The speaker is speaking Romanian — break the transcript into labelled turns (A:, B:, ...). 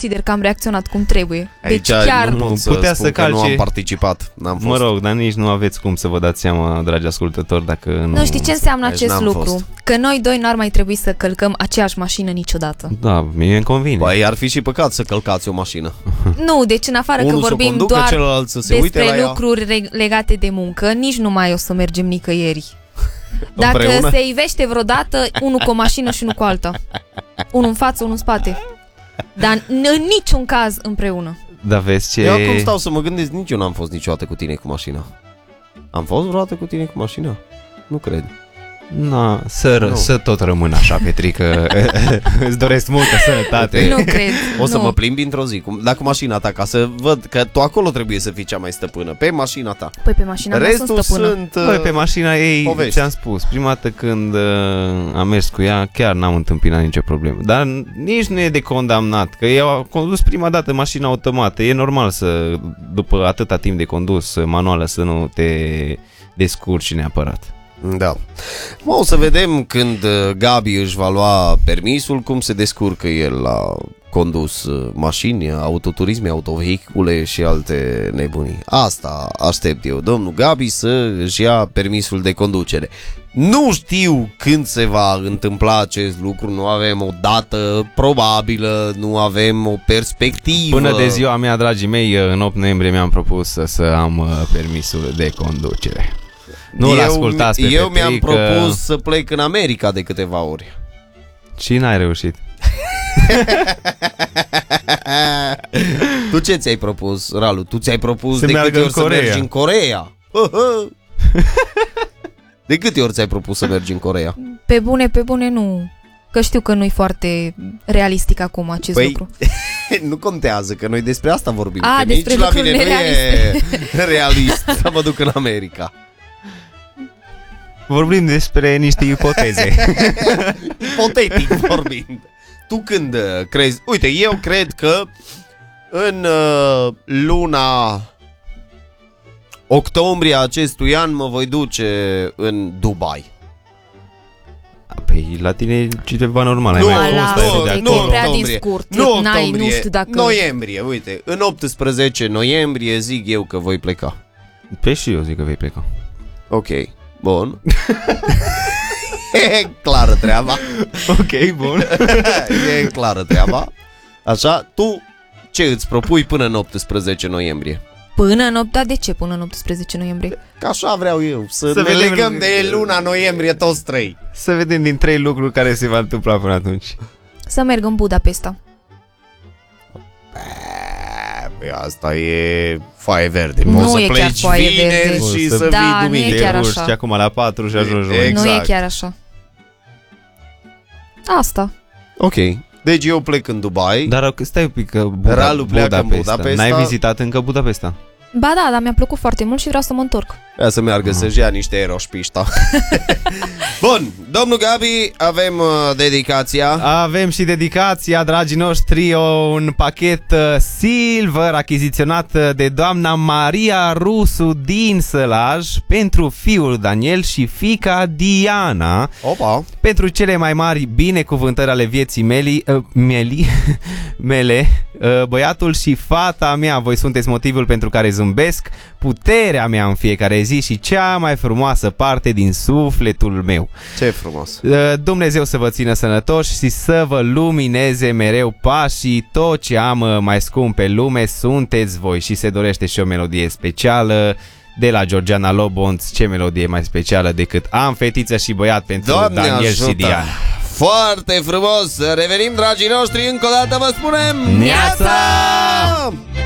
A: consider că am reacționat cum trebuie.
B: Aici
A: Deci chiar
B: nu pot
C: putea
B: spun
C: să
B: că nu
C: calce.
B: am participat. N-am fost.
C: Mă rog, dar nici nu aveți cum să vă dați seama, dragi ascultători, dacă nu...
A: știi ce înseamnă
B: Aici
A: acest
B: n-am
A: lucru?
B: fost.
A: Că noi doi n-ar mai trebui să călcăm aceeași mașină niciodată.
C: Da, mie îmi convine.
B: Băi, ar fi și păcat să călcați o mașină.
A: Nu, deci în afară că
B: Unul să
A: vorbim
B: conducă,
A: doar
B: celălalt să se uite la
A: despre
B: ea.
A: lucruri legate de muncă, nici nu mai o să mergem nicăieri. Dacă
B: Împreună?
A: se ivește vreodată, unul cu o mașină și unul cu alta. Unul în față, unul în spate. Dar în niciun caz împreună.
C: Dar vezi ce...
B: Eu acum stau să mă gândesc, nici eu n-am fost niciodată cu tine cu mașina. Am fost vreodată cu tine cu mașina? Nu cred.
C: Na,
B: Nu.
C: să tot rămân așa, Petrică. Îți doresc multă sănătate.
A: Nu cred.
B: O să
A: nu.
B: mă plimbi într-o zi, cu mașina ta, ca să văd că tu acolo trebuie să fii cea mai stăpână, pe mașina ta.
A: Păi pe mașina mea sunt
B: Restul
A: stăpână.
B: sunt...
C: Băi, pe mașina ei,
B: povești.
C: ți-am spus, prima dată când am mers cu ea, chiar n-am întâmpinat nicio problemă. Dar nici nu e de condamnat, că eu am condus prima dată mașina automată. E normal să, după atâta timp de condus manuală, să nu te descurci neapărat.
B: Da. O să vedem când Gabi își va lua permisul, cum se descurcă el la condus mașini, autoturisme, autovehicule și alte nebunii. Asta aștept eu, domnul Gabi, să își ia permisul de conducere. Nu știu când se va întâmpla acest lucru, nu avem o dată probabilă, nu avem o perspectivă.
C: Până de ziua mea, dragii mei, în 8 noiembrie mi-am propus să am permisul de conducere. Nu-l ascultați pe
B: Eu mi-am
C: Petrică.
B: propus să plec în America de câteva ori.
C: Și n-ai reușit.
B: Tu ce ți-ai propus, Ralu? Tu ți-ai propus
C: Să
B: de
C: meargă
B: câte ori
C: în Coreea.
B: să mergi în Coreea? De câte ori ți-ai propus să mergi în Coreea?
A: Pe bune nu. Că știu că nu-i foarte realistic acum acest lucru.
B: Nu contează, că noi despre asta vorbim.
A: A,
B: că
A: despre
B: nici la
A: lucruri
B: mine nu
A: nerealiste.
B: e realist să mă duc în America.
C: Vorbim despre niște ipoteze.
B: Ipotetic vorbind. Tu când crezi? Uite, eu cred că în luna octombrie acestui an mă voi duce în Dubai.
C: Păi la tine e ceva normal. Ai
B: Nu,
C: mai
A: Ala,
C: fost, ai de
A: e
C: acolo.
A: că e prea din
B: octombrie.
A: scurt.
B: Nu
A: N-ai,
B: octombrie,
A: nu știu dacă...
B: noiembrie, uite, în 18 noiembrie zic eu că voi pleca.
C: Pe și eu zic că vei pleca.
B: Ok, bun. E clară treaba.
C: Ok, bun.
B: E clară treaba. Așa, tu ce îți propui până în 18 noiembrie?
A: Până în 8, de ce până în 18 noiembrie?
B: Că așa vreau eu, să
C: Să
B: ne
C: vedem-
B: legăm de luna noiembrie toți trei.
C: Să vedem din 3 lucruri care se va întâmpla până atunci.
A: Să merg în Budapesta.
B: Păi asta e foaie verde.
A: Nu
B: Poți să
A: e chiar
B: pleci
A: foaie
B: vineri
A: verde.
B: și
C: Da,
B: să
A: nu
B: vii
A: e
B: duminică.
A: chiar
C: Te
A: așa.
C: urci acum la 4 și ajungi joi.
B: Exact.
A: Nu e chiar așa. Asta.
B: Ok, deci eu plec în Dubai.
C: Dar stai un pic, că
B: Ralu pleacă în Budapesta.
C: N-ai vizitat încă Budapesta?
A: Ba da, dar mi-a plăcut foarte mult și vreau să mă întorc.
B: Ia să meargă să-și ia niște eroșpișta. Bun, domnul Gabi, avem dedicația.
C: Avem și dedicația, dragii noștri, un pachet silver achiziționat de doamna Maria Rusu din Sălaj pentru fiul Daniel și fiica Diana,
B: Opa.
C: pentru cele mai mari binecuvântări ale vieții mele, băiatul și fata mea. Voi sunteți motivul pentru care zâmbesc, puterea mea în fiecare zi și cea mai frumoasă parte din sufletul meu.
B: Ce frumos.
C: Dumnezeu să vă țină sănătoși și să vă lumineze mereu pașii. Tot ce am mai scump pe lume sunteți voi. Și se dorește și o melodie specială de la Georgiana Lobonț. Ce melodie mai specială decât Am fetiță și băiat pentru
B: Doamne
C: Daniel
B: ajută.
C: și Diana.
B: Foarte frumos. Revenim, dragii noștri, încă o dată vă spunem
C: Neața!
B: Neața!